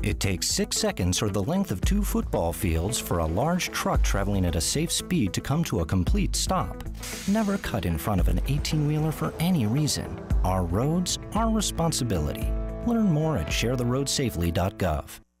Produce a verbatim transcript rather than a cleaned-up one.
It takes six seconds or the length of two football fields for a large truck traveling at a safe speed to come to a complete stop. Never cut in front of an eighteen-wheeler for any reason. Our roads, our responsibility. Learn more at share the road safely dot gov.